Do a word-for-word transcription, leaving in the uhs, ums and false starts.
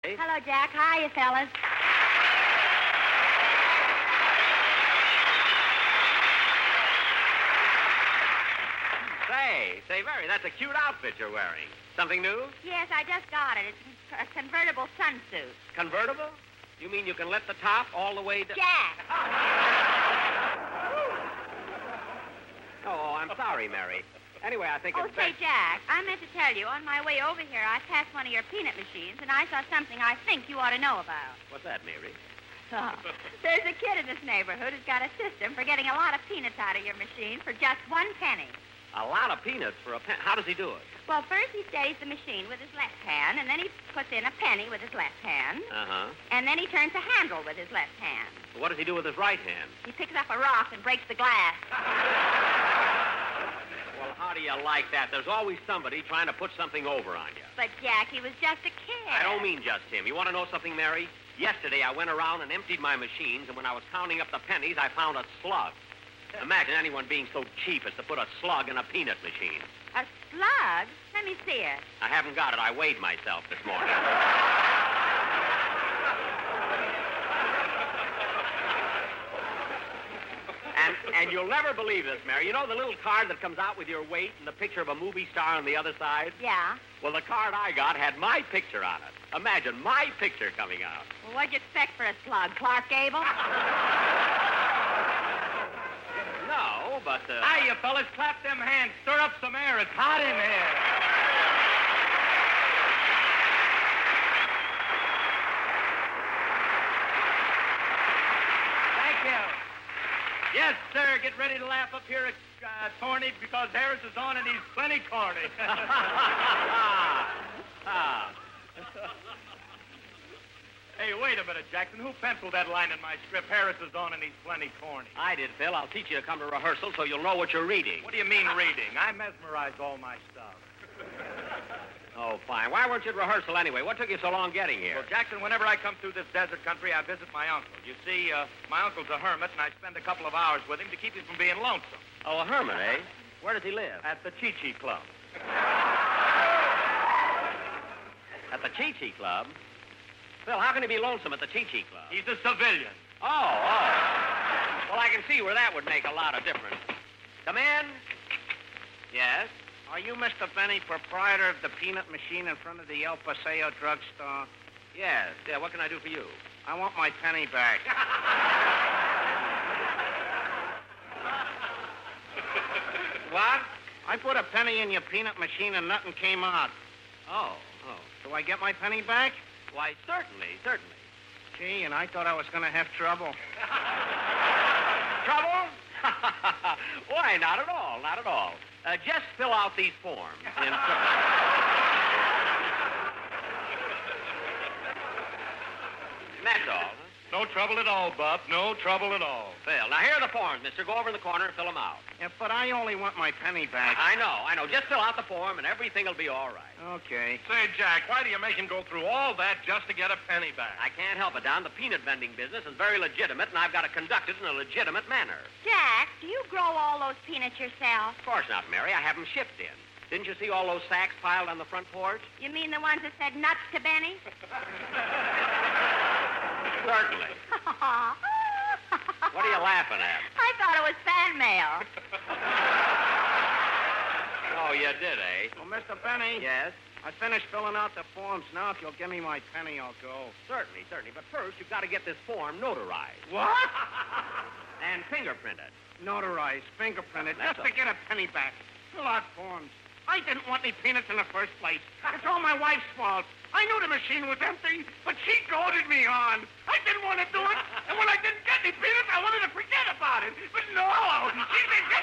Hello, Jack. Hiya, fellas. Say, say, Mary, that's a cute outfit you're wearing. Something new? Yes, I just got it. It's a convertible sunsuit. Convertible? You mean you can let the top all the way down? Jack! Oh, I'm sorry, Mary. Anyway, I think Oh, it's say, best... Jack, I meant to tell you, on my way over here, I passed one of your peanut machines, and I saw something I think you ought to know about. What's that, Mary? Oh, there's a kid in this neighborhood who's got a system for getting a lot of peanuts out of your machine for just one penny. A lot of peanuts for a pen. How does he do it? Well, first he steadies the machine with his left hand, and then he puts in a penny with his left hand. Uh-huh. And then he turns the handle with his left hand. What does he do with his right hand? He picks up a rock and breaks the glass. Well, how do you like that? There's always somebody trying to put something over on you. But, Jack, he was just a kid. I don't mean just him. You want to know something, Mary? Yesterday I went around and emptied my machines, and when I was counting up the pennies, I found a slug. Imagine anyone being so cheap as to put a slug in a peanut machine. A slug? Let me see it. I haven't got it. I weighed myself this morning. and and you'll never believe this, Mary. You know the little card that comes out with your weight and the picture of a movie star on the other side? Yeah? Well, the card I got had my picture on it. Imagine my picture coming out. Well, what'd you expect for a slug? Clark Gable? No, but... Uh... Hi, you fellas. Clap them hands. Stir up some air. It's hot in here. Thank you. Yes, sir. Get ready to laugh up here at uh, Thorny because Harris is on and he's plenty corny. ah. Hey, wait a minute, Jackson. Who penciled that line in my script? Harris is on and he's plenty corny. I did, Phil. I'll teach you to come to rehearsal so you'll know what you're reading. What do you mean reading? I mesmerize all my stuff. Oh, fine. Why weren't you at rehearsal anyway? What took you so long getting here? Well, Jackson, whenever I come through this desert country, I visit my uncle. You see, uh, my uncle's a hermit, and I spend a couple of hours with him to keep him from being lonesome. Oh, a hermit, eh? Where does he live? At the Chi-Chi Club. At the Chi-Chi Club? Phil, how can he be lonesome at the Chi-Chi Club? He's a civilian. Oh, oh. Well, I can see where that would make a lot of difference. Come in. Yes? Are you Mister Benny, proprietor of the peanut machine in front of the El Paseo drugstore? Yes. Yeah, what can I do for you? I want my penny back. What? I put a penny in your peanut machine and nothing came out. Oh, oh. Do I get my penny back? Why, certainly, certainly. Gee, and I thought I was going to have trouble. Trouble? Why, not at all, not at all. Uh, just fill out these forms. In That's all. Huh? No trouble at all, Bob. No trouble at all. Phil, now here are the forms, mister. Go over in the corner and fill them out. Yeah, but I only want my penny back. I know, I know. Just fill out the form and everything will be all right. Okay. Say, Jack, why do you make him go through all that just to get a penny back? I can't help it, Don. The peanut vending business is very legitimate, and I've got to conduct it in a legitimate manner. Jack, do you grow all those peanuts yourself? Of course not, Mary. I have them shipped in. Didn't you see all those sacks piled on the front porch? You mean the ones that said nuts to Benny? Certainly. What are you laughing at? I thought it was fan mail. Oh, you did, eh? Well, Mister Benny. Yes? I finished filling out the forms. Now, if you'll give me my penny, I'll go. Certainly, certainly. But first, you've got to get this form notarized. What? And fingerprinted. Notarized, fingerprinted, That's just to all. get a penny back. Fill out forms. I didn't want any peanuts in the first place. It's all my wife's fault. I knew the machine was empty, but she goaded me on. I didn't want to do it, and when I didn't get any peanuts, I wanted to forget about it. But no, she said,